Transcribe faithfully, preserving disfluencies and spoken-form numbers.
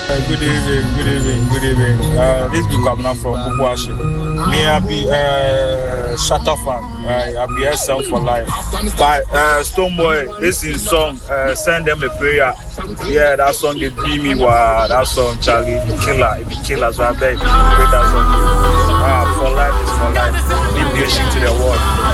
Uh, good evening, good evening, good evening. Uh, this is Kamna from Bubuashi. Me, I be uh, Shatter fan. Uh, I be S M for life. But uh, Stoneboy, this is song. Uh, send them a prayer. Yeah, that song they beat me. Wow, that song Charlie, the killer, the killer. So I beg, pray that song. Ah, for life is for life. Give nation to the world.